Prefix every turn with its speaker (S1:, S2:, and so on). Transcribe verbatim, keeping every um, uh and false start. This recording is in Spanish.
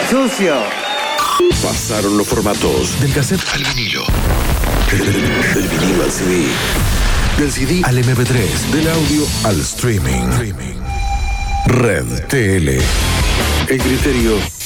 S1: sucio.
S2: Pasaron los formatos del cassette al vinilo, del vinilo al C D, del C D al eme pe tres, del audio al streaming. Red T L. El criterio